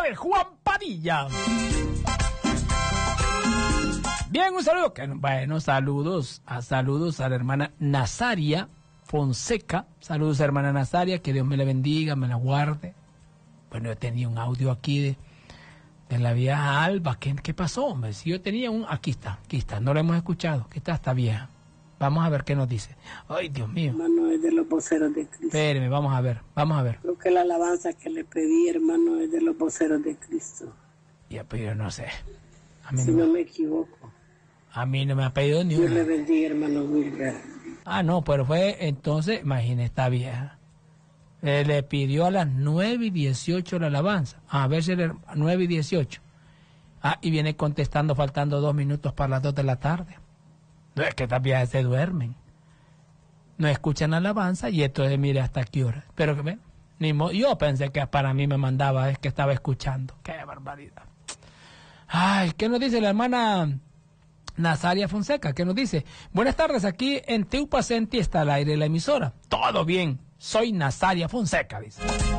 ver, Juan Padilla. Bien, un saludo. Bueno, saludos a la hermana Nazaria Fonseca. Saludos, hermana Nazaria, que Dios me la bendiga, me la guarde. Bueno, yo tenía un audio aquí de la vieja Alba. ¿Qué pasó, hombre? Si yo tenía aquí está, no lo hemos escuchado. Aquí está esta vieja. Vamos a ver qué nos dice. Ay, Dios mío. Hermano, es de los voceros de Cristo. Espéreme, vamos a ver. Creo que la alabanza que le pedí, hermano, es de los voceros de Cristo. Ya, pero yo no sé. Si no me equivoco. A mí no me ha pedido ni una. Dios le bendiga, hermano Wilber. Ah, no, pero fue entonces, imagínate, esta vieja. Le pidió a las 9:18 la alabanza. A ver si 9:18. Y viene contestando faltando 2 minutos para las 2 de la tarde. No es que estas viejas se duermen. No escuchan la alabanza y entonces mire hasta qué hora. Pero que yo pensé que para mí me mandaba, es que estaba escuchando. Qué barbaridad. Ay, ¿qué nos dice la hermana Nazaria Fonseca? ¿Qué nos dice? Buenas tardes, aquí en Teupacenti está al aire la emisora. Todo bien, soy Nazaria Fonseca, dice.